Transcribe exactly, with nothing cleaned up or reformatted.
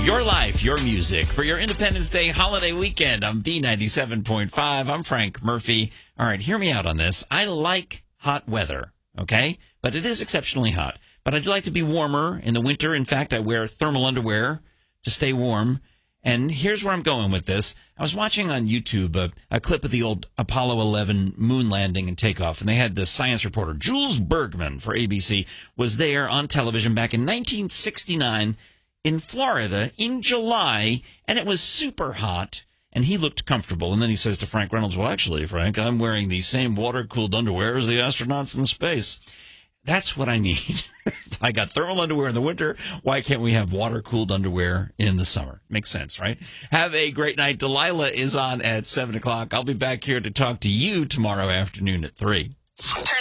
Your life, your music for your Independence Day holiday weekend on B ninety-seven point five. I'm Frank Murphy. All right, hear me out on this. I like hot weather, okay? But it is exceptionally hot. But I do like to be warmer in the winter. In fact, I wear thermal underwear to stay warm. And here's where I'm going with this. I was watching on YouTube a, a clip of the old Apollo eleven moon landing and takeoff, and they had the science reporter, Jules Bergman for A B C, was there on television back in nineteen sixty-nine in Florida in July, and it was super hot, and he looked comfortable. And then he says to Frank Reynolds, well, actually, Frank, I'm wearing the same water-cooled underwear as the astronauts in space. That's what I need. I got thermal underwear in the winter. Why can't we have water-cooled underwear in the summer? Makes sense, right? Have a great night. Delilah is on at seven o'clock. I'll be back here to talk to you tomorrow afternoon at three.